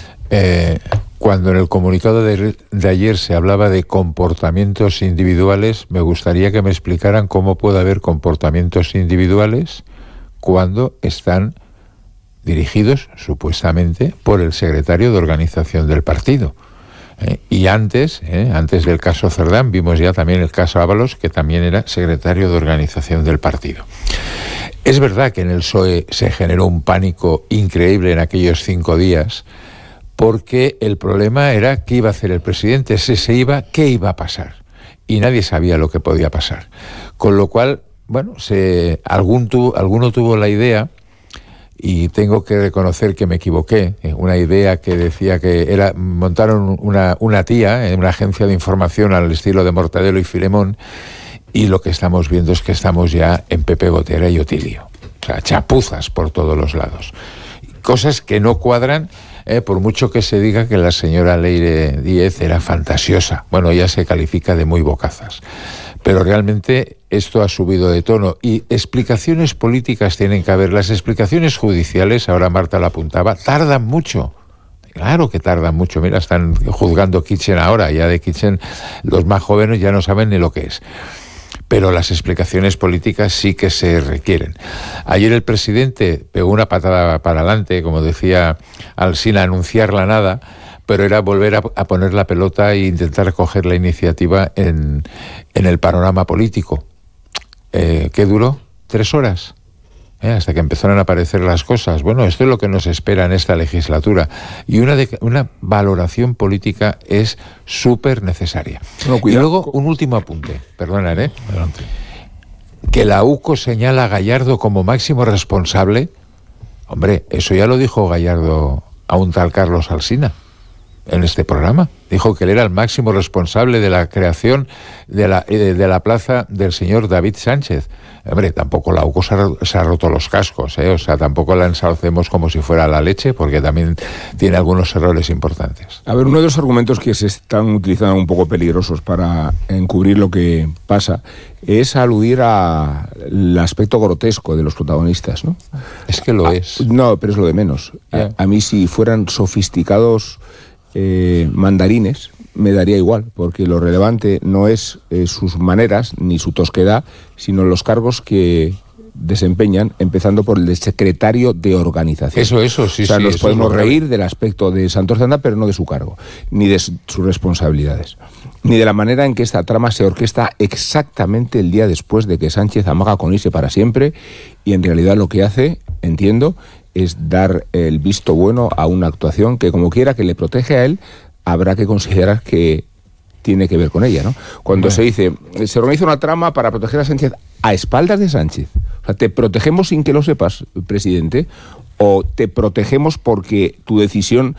cuando en el comunicado de ayer se hablaba de comportamientos individuales, me gustaría que me explicaran cómo puede haber comportamientos individuales cuando están dirigidos, supuestamente, por el secretario de organización del partido. Y antes del caso Cerdán, vimos ya también el caso Ábalos, que también era secretario de organización del partido. Es verdad que en el PSOE se generó un pánico increíble en aquellos 5 días, porque el problema era qué iba a hacer el presidente, si se iba, qué iba a pasar. Y nadie sabía lo que podía pasar. Con lo cual, bueno, alguno tuvo la idea, y tengo que reconocer que me equivoqué, una idea que decía que montaron una tía en una agencia de información al estilo de Mortadelo y Filemón, y lo que estamos viendo es que estamos ya en Pepe Gotera y Otilio. O sea, chapuzas por todos los lados. Cosas que no cuadran. Por mucho que se diga que la señora Leire Díez era fantasiosa. Bueno, ella se califica de muy bocazas. Pero realmente esto ha subido de tono y explicaciones políticas tienen que haber. Las explicaciones judiciales, ahora Marta la apuntaba, tardan mucho. Claro que tardan mucho. Mira, están juzgando Kitchen ahora. Ya de Kitchen los más jóvenes ya no saben ni lo que es. Pero las explicaciones políticas sí que se requieren. Ayer el presidente pegó una patada para adelante, como decía Alsina, anunciar la nada, pero era volver a poner la pelota e intentar coger la iniciativa en el panorama político. ¿Qué duró? 3 horas. Hasta que empezaron a aparecer las cosas. Bueno, esto es lo que nos espera en esta legislatura. Y una valoración política es súper necesaria. No, y luego, un último apunte. Perdona, Adelante. Que la UCO señala a Gallardo como máximo responsable. Hombre, eso ya lo dijo Gallardo a un tal Carlos Alsina en este programa. Dijo que él era el máximo responsable de la creación de la plaza del señor David Sánchez. Hombre, tampoco la UCO se ha roto los cascos, o sea, tampoco la ensalcemos como si fuera la leche, porque también tiene algunos errores importantes. A ver, uno de los argumentos que se están utilizando un poco peligrosos para encubrir lo que pasa es aludir al aspecto grotesco de los protagonistas, ¿no? Es que lo es. No, pero es lo de menos. A mí, si fueran sofisticados mandarines, me daría igual, porque lo relevante no es sus maneras ni su tosquedad, sino los cargos que desempeñan, empezando por el de secretario de organización. Eso, sí. O sea, sí, nos podemos reír del aspecto de Santos Cerdán, pero no de su cargo, ni de sus responsabilidades, ni de la manera en que esta trama se orquesta exactamente el día después de que Sánchez amaga con irse para siempre, y en realidad lo que hace, entiendo, es dar el visto bueno a una actuación que, como quiera que le protege a él, habrá que considerar que tiene que ver con ella, ¿no? Cuando se dice, se organiza una trama para proteger a Sánchez a espaldas de Sánchez. O sea, ¿te protegemos sin que lo sepas, presidente? ¿O te protegemos porque tu decisión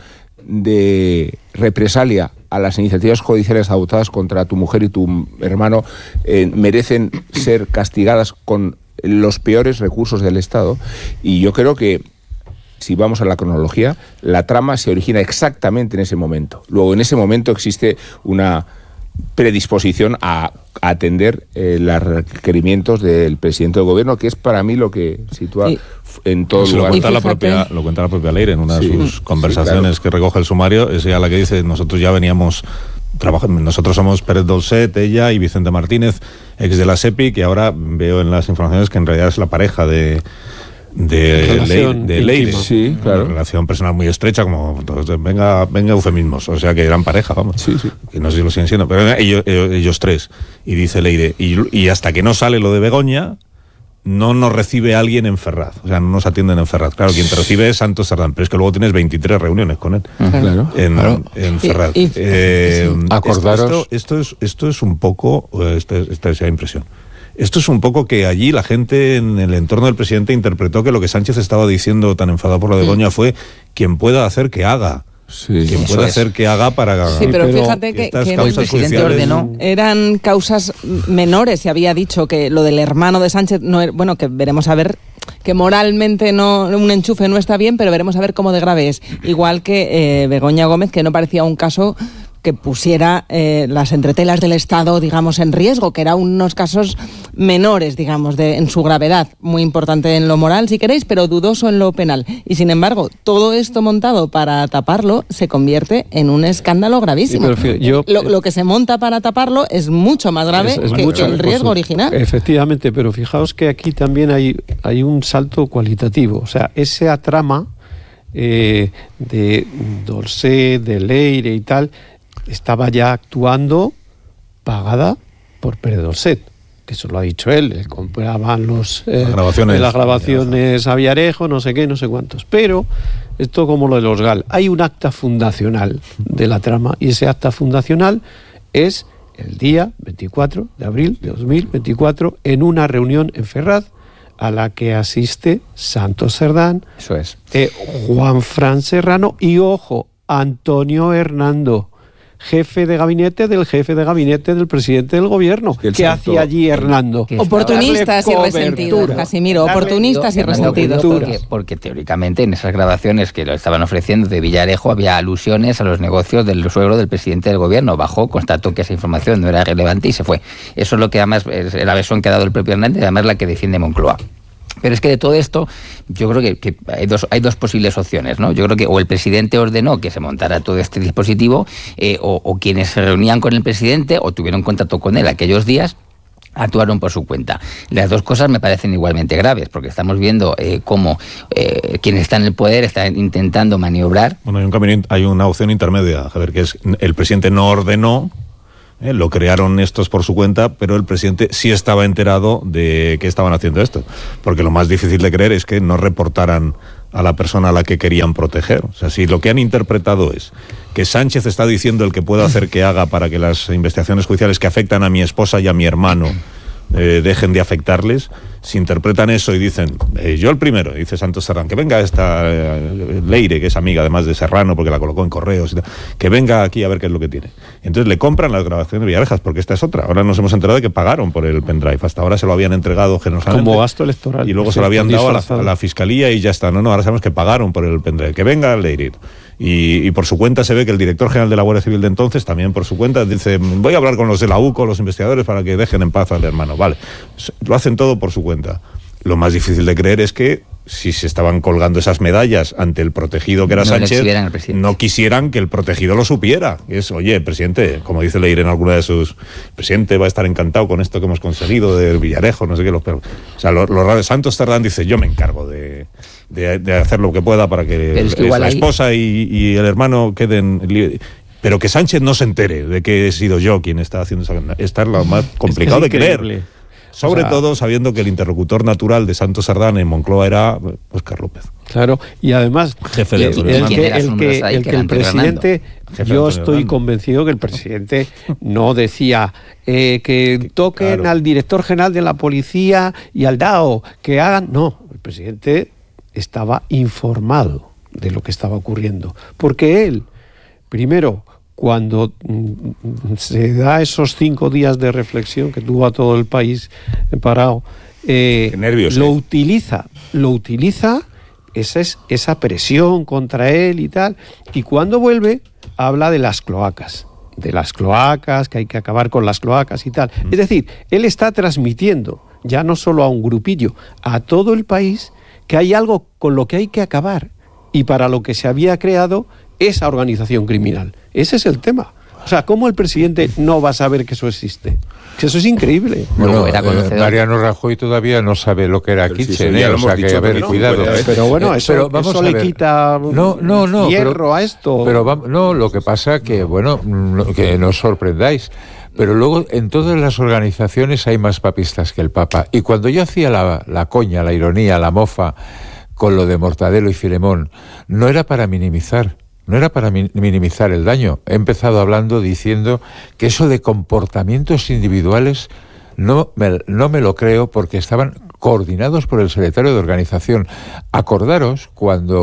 de represalia a las iniciativas judiciales adoptadas contra tu mujer y tu hermano merecen ser castigadas con los peores recursos del Estado? Y yo creo que, si vamos a la cronología, la trama se origina exactamente en ese momento. Luego, en ese momento existe una predisposición a atender los requerimientos del presidente del gobierno, que es para mí lo que sitúa en todo lugar. Lo cuenta la propia Leire en una de sus conversaciones, que recoge el sumario. Es ella la que dice, nosotros ya veníamos trabajando, nosotros somos Pérez Dolcet, ella y Vicente Martínez, ex de la SEPI, que ahora veo en las informaciones que en realidad es la pareja de Leire. Sí, claro. Una relación personal muy estrecha, como venga eufemismos, o sea que eran pareja, vamos. Sí. Que no sé si lo siguen siendo, pero ellos tres. Y dice Leire, y hasta que no sale lo de Begoña, no nos recibe alguien en Ferraz, o sea, no nos atienden en Ferraz. Claro, quien te recibe es Santos Cerdán, pero es que luego tienes 23 reuniones con él en Ferraz. Acordaros. Esto es un poco, esta es la impresión. Esto es un poco que allí la gente en el entorno del presidente interpretó que lo que Sánchez estaba diciendo, tan enfadado por lo de Begoña, fue quien pueda hacer que haga. que puede hacer que haga para... Sí, pero fíjate que el presidente ordenó. Eran causas menores. Se había dicho que lo del hermano de Sánchez, bueno, que veremos a ver, que moralmente un enchufe no está bien, pero veremos a ver cómo de grave es. Igual que Begoña Gómez, que no parecía un caso que pusiera las entretelas del Estado, digamos, en riesgo, que eran unos casos menores, digamos, en su gravedad, muy importante en lo moral, si queréis, pero dudoso en lo penal. Y sin embargo, todo esto montado para taparlo se convierte en un escándalo gravísimo. Lo que se monta para taparlo es mucho más grave que el riesgo original. Efectivamente, pero fijaos que aquí también hay un salto cualitativo. O sea, esa trama de Dolcet, de Leire y tal, estaba ya actuando pagada por Pere Dolcet, que eso lo ha dicho él, compraban las grabaciones a Villarejo, no sé qué, no sé cuántos. Pero esto como lo de los GAL, hay un acta fundacional de la trama, y ese acta fundacional es el día 24 de abril de 2024 en una reunión en Ferraz a la que asiste Santos Cerdán, eso es, Juanfran Serrano y, ojo, Antonio Hernando, jefe de gabinete del presidente del gobierno. ¿Qué hacía allí Hernando? Oportunistas y resentidos, Casimiro, oportunistas y resentidos. Porque teóricamente en esas grabaciones que lo estaban ofreciendo de Villarejo había alusiones a los negocios del suegro del presidente del gobierno. Bajó, constató que esa información no era relevante y se fue. Eso es lo que además es la versión que ha dado el propio Hernández, y además la que defiende Moncloa. Pero es que de todo esto, yo creo que hay dos posibles opciones, ¿no? Yo creo que o el presidente ordenó que se montara todo este dispositivo, o quienes se reunían con el presidente o tuvieron contacto con él aquellos días, actuaron por su cuenta. Las dos cosas me parecen igualmente graves, porque estamos viendo cómo quienes están en el poder están intentando maniobrar. Bueno, hay una opción intermedia, Javier, que es el presidente no ordenó. Lo crearon estos por su cuenta, pero el presidente sí estaba enterado de que estaban haciendo esto. Porque lo más difícil de creer es que no reportaran a la persona a la que querían proteger. O sea, si lo que han interpretado es que Sánchez está diciendo el que pueda hacer que haga para que las investigaciones judiciales que afectan a mi esposa y a mi hermano dejen de afectarles, si interpretan eso y dicen, yo el primero, dice Santos Serrán, que venga esta Leire, que es amiga además de Serrano porque la colocó en correos y tal, que venga aquí a ver qué es lo que tiene. Entonces le compran las grabaciones de Villarejas, porque esta es otra. Ahora nos hemos enterado de que pagaron por el pendrive. Hasta ahora se lo habían entregado generosamente como gasto electoral, y luego se lo habían dado a la fiscalía y ya está. No, ahora sabemos que pagaron por el pendrive. Que venga Leire. Y por su cuenta se ve que el director general de la Guardia Civil de entonces, también por su cuenta, dice, voy a hablar con los de la UCO, los investigadores, para que dejen en paz al hermano. Vale, lo hacen todo por su cuenta. Lo más difícil de creer es que si se estaban colgando esas medallas ante el protegido que era Sánchez, no quisieran que el protegido lo supiera. Es, oye, presidente, como dice Leire en alguna de sus... Presidente va a estar encantado con esto que hemos conseguido del Villarejo, no sé qué. O sea, lo raro de Santos Cerdán dice, yo me encargo de hacer lo que pueda para que la esposa y el hermano queden libres. Pero que Sánchez no se entere de que he sido yo quien está haciendo esa... Esta es lo más complicado de creer. Sobre todo sabiendo que el interlocutor natural de Santos Cerdán en Moncloa era Óscar López. Claro, y además jefe de el presidente, yo estoy convencido que el presidente no decía que toquen al director general de la policía y al DAO, que hagan... No, el presidente estaba informado de lo que estaba ocurriendo, porque él, primero, cuando se da esos 5 días de reflexión que tuvo a todo el país parado, lo utiliza esa presión contra él y tal, y cuando vuelve habla de las cloacas, que hay que acabar con las cloacas y tal. Es decir, él está transmitiendo, ya no solo a un grupillo, a todo el país, que hay algo con lo que hay que acabar y para lo que se había creado esa organización criminal. Ese es el tema. O sea, ¿cómo el presidente no va a saber que eso existe? Que eso es increíble. Bueno, Mariano Rajoy todavía no sabe lo que era Kitchen, o sea que, a ver, cuidado. Pero bueno, eso le quita hierro a esto. Pero lo que pasa que, bueno, que no os sorprendáis, pero luego en todas las organizaciones hay más papistas que el Papa. Y cuando yo hacía la coña, la ironía, la mofa con lo de Mortadelo y Filemón, no era para minimizar el daño. He empezado hablando diciendo que eso de comportamientos individuales no me lo creo, porque estaban coordinados por el secretario de organización. Acordaros cuando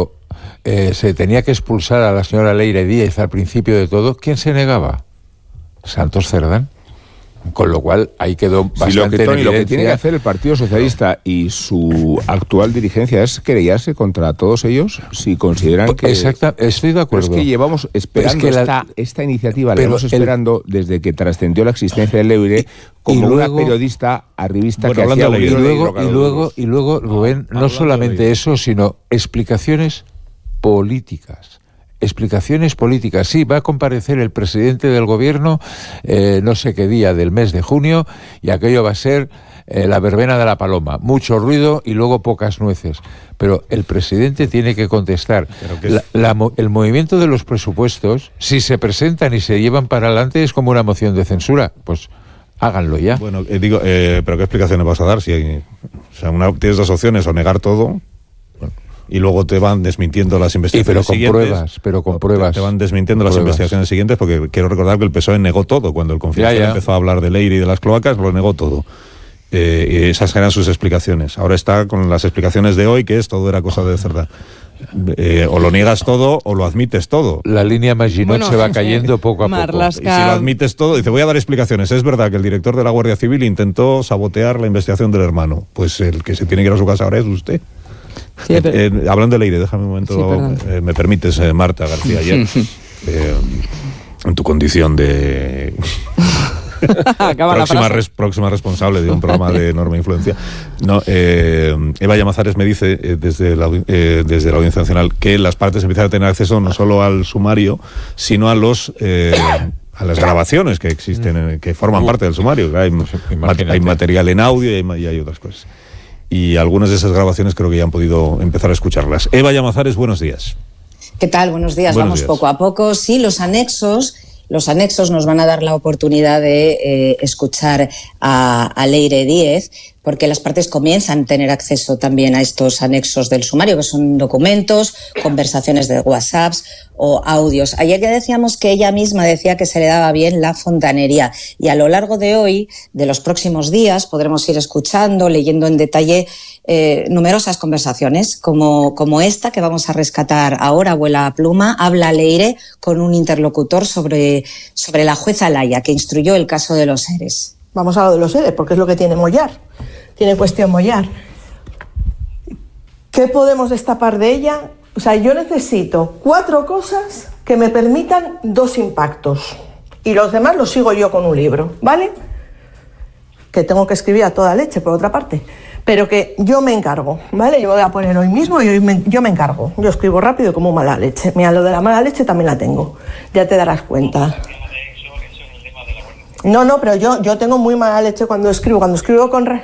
se tenía que expulsar a la señora Leire Díez al principio de todo, ¿quién se negaba? Santos Cerdán. Con lo cual ahí quedó bastante en evidencia. Lo que tiene que hacer el Partido Socialista y su actual dirigencia es querellarse contra todos ellos si consideran que... Exacto, estoy de acuerdo. Pero es que llevamos esperando esta iniciativa, la llevamos esperando desde que trascendió la existencia del Leire como una periodista arribista que hacía un libro y luego, Rubén, no solamente eso, sino explicaciones políticas. Explicaciones políticas. Sí, va a comparecer el presidente del gobierno no sé qué día del mes de junio y aquello va a ser la verbena de la paloma. Mucho ruido y luego pocas nueces. Pero el presidente tiene que contestar. El movimiento de los presupuestos, si se presentan y se llevan para adelante, es como una moción de censura. Pues háganlo ya. Bueno, pero ¿qué explicaciones vas a dar? Si hay, tienes dos opciones, o negar todo... y luego te van desmintiendo las investigaciones siguientes. Pero con pruebas. Te van desmintiendo las investigaciones siguientes, porque quiero recordar que el PSOE negó todo. Cuando el Confidencial empezó a hablar de Leire y de las cloacas, lo negó todo. Y esas eran sus explicaciones. Ahora está con las explicaciones de hoy, que es todo era cosa de Cerdá. O lo niegas todo o lo admites todo. La línea Maginot se va cayendo poco a poco. Y si lo admites todo, dice, voy a dar explicaciones. Es verdad que el director de la Guardia Civil intentó sabotear la investigación del hermano. Pues el que se tiene que ir a su casa ahora es usted. Sí, hablando de Leire, déjame un momento, me permites, Marta García, ayer, en tu condición de próxima responsable de un programa de enorme influencia. No, Eva Llamazares me dice desde la Audiencia Nacional que las partes empiezan a tener acceso no solo al sumario, sino a las grabaciones que existen, que forman parte del sumario. Hay material en audio y hay otras cosas. Y algunas de esas grabaciones creo que ya han podido empezar a escucharlas. Eva Llamazares, buenos días. ¿Qué tal? Buenos días. Vamos poco a poco. Sí, los anexos nos van a dar la oportunidad de escuchar a Leire Díez, porque las partes comienzan a tener acceso también a estos anexos del sumario, que son documentos, conversaciones de WhatsApps o audios. Ayer ya decíamos que ella misma decía que se le daba bien la fontanería, y a lo largo de hoy, de los próximos días, podremos ir escuchando, leyendo en detalle numerosas conversaciones, como esta que vamos a rescatar ahora. Abuela Pluma, habla Leire con un interlocutor sobre la jueza Laya, que instruyó el caso de los ERES. Vamos a lo de los ERES, porque es lo que tiene Mollar. Tiene cuestión Mollar. ¿Qué podemos destapar de ella? O sea, yo necesito 4 cosas que me permitan 2 impactos. Y los demás los sigo yo con un libro, ¿vale? Que tengo que escribir a toda leche, por otra parte. Pero que yo me encargo, ¿vale? Yo voy a poner hoy mismo y yo me encargo. Yo escribo rápido como mala leche. Mira, lo de la mala leche también la tengo. Ya te darás cuenta. No, pero yo tengo muy mala leche cuando escribo. Cuando escribo con...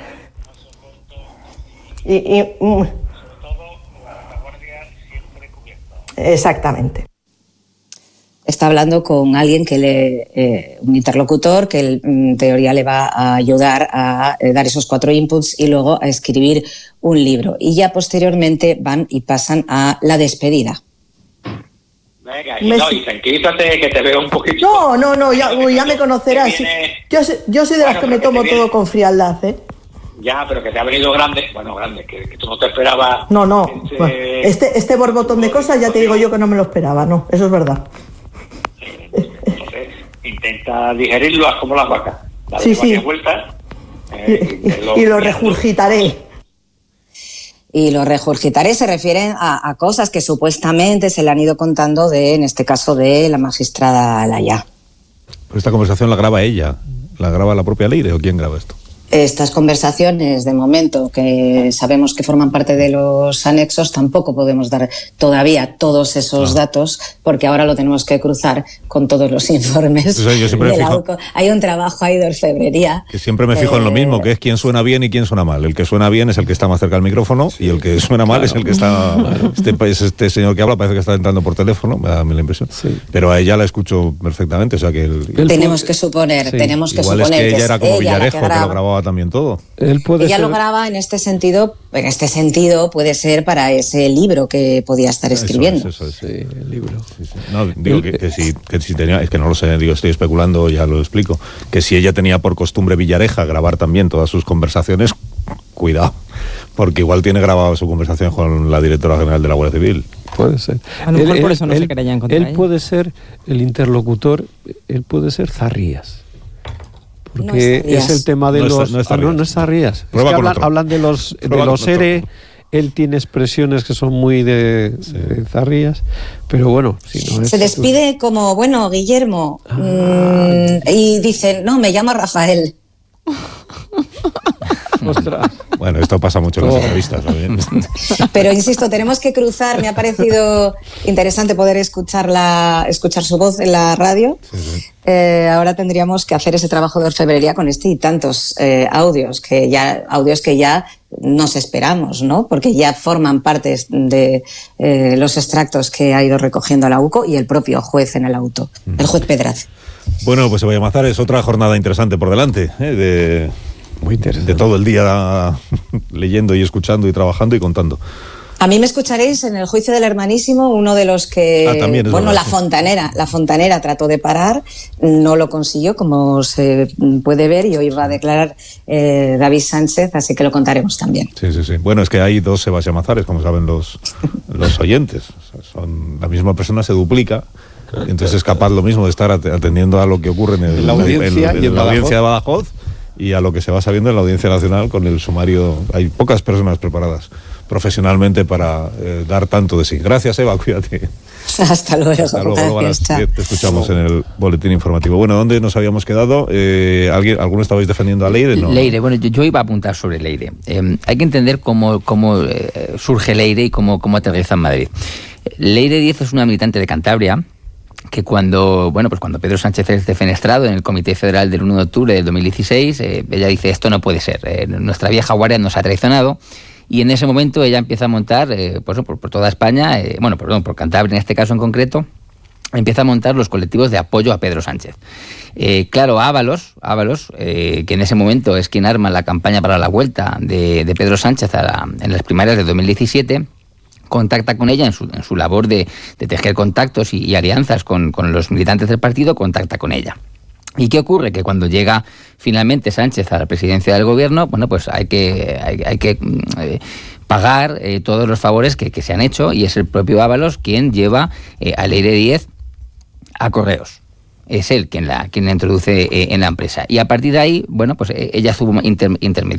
Exactamente. Está hablando con alguien un interlocutor que en teoría le va a ayudar a dar esos 4 inputs y luego a escribir un libro. Y ya posteriormente van y pasan a la despedida. Venga, y tranquilízate, que te veo un poquito... No, ya me conocerás. Yo soy de las que me tomo todo con frialdad, ¿eh? Ya, pero que te ha venido grande, que tú no te esperabas... No, este borbotón de cosas ya te digo yo que no me lo esperaba, no, eso es verdad. Entonces, intenta digerirlo, haz como las vacas. Dale varias vueltas. Y lo regurgitaré. Y lo regurgitaré se refieren a cosas que supuestamente se le han ido contando en este caso, de la magistrada Laya. Pues esta conversación la graba ella, la graba la propia Leire, ¿o quién graba esto? Estas conversaciones, de momento, que sabemos que forman parte de los anexos, tampoco podemos dar todavía todos esos datos, porque ahora lo tenemos que cruzar con todos los informes de la UCO. Hay un trabajo ahí de orfebrería. Que siempre me fijo en lo mismo, que es quién suena bien y quién suena mal. El que suena bien es el que está más cerca del micrófono, y el que suena mal es el que está... Este señor que habla parece que está entrando por teléfono, me da la impresión. Sí. Pero a ella la escucho perfectamente, o sea que... Tenemos que suponer es que ella era como Villarejo, que lo grababa también todo. Ella lo graba en este sentido puede ser para ese libro que podía estar escribiendo. Eso es. Sí, el libro. Sí. No, digo que si tenía, es que no lo sé, estoy especulando, ya lo explico, que si ella tenía por costumbre Villareja grabar también todas sus conversaciones, cuidado, porque igual tiene grabado su conversación con la directora general de la Guardia Civil. Puede ser. A lo mejor por eso no se querellan contra ella. Él puede ser el interlocutor, él puede ser Zarrías. Porque es el tema de los... No es Zarrías. Es que hablan de los ERE, él tiene expresiones que son muy de Zarrías, pero bueno... Si no es, se despide como, bueno, Guillermo, y dice, no, me llamo Rafael. Ostras. Bueno, esto pasa mucho en las entrevistas, ¿no? Pero insisto, tenemos que cruzar. Me ha parecido interesante poder escuchar su voz en la radio. Sí. Ahora tendríamos que hacer ese trabajo de orfebrería con este y tantos audios que ya nos esperamos, ¿no? Porque ya forman parte de los extractos que ha ido recogiendo la UCO y el propio juez en el auto, el juez Pedraz. Bueno, pues Vallamazares, es otra jornada interesante por delante, Muy interesante. De todo el día leyendo y escuchando y trabajando y contando. A mí me escucharéis en el juicio del hermanísimo, uno de los que, la Fontanera trató de parar, no lo consiguió, como se puede ver, y hoy va a declarar David Sánchez, así que lo contaremos también. Sí. Bueno, es que hay dos Sebas Llamazares, como saben los oyentes. O sea, la misma persona se duplica. Entonces es capaz lo mismo de estar atendiendo a lo que ocurre en la audiencia de Badajoz y a lo que se va sabiendo en la Audiencia Nacional con el sumario. Hay pocas personas preparadas profesionalmente para dar tanto de sí. Gracias, Eva, cuídate. Hasta luego. Hasta luego. Te escuchamos en el boletín informativo. Bueno, ¿dónde nos habíamos quedado? ¿Alguno estabais defendiendo a Leire? No. Leire, bueno, yo iba a apuntar sobre Leire. Hay que entender cómo surge Leire y cómo aterriza en Madrid. Leire Díez es una militante de Cantabria que cuando Pedro Sánchez es defenestrado en el Comité Federal del 1 de octubre del 2016, ella dice, esto no puede ser, nuestra vieja guardia nos ha traicionado, y en ese momento ella empieza a montar, por toda España, por Cantabria en este caso en concreto, empieza a montar los colectivos de apoyo a Pedro Sánchez. Claro, Ábalos, que en ese momento es quien arma la campaña para la vuelta de Pedro Sánchez en las primarias de 2017, contacta con ella en su labor de tejer contactos y alianzas con los militantes del partido, contacta con ella. ¿Y qué ocurre? Que cuando llega finalmente Sánchez a la presidencia del gobierno, pues hay que pagar todos los favores que se han hecho, y es el propio Ábalos quien lleva a Leire Díez a Correos. Es él quien la introduce en la empresa. Y a partir de ahí, ella estuvo intermediando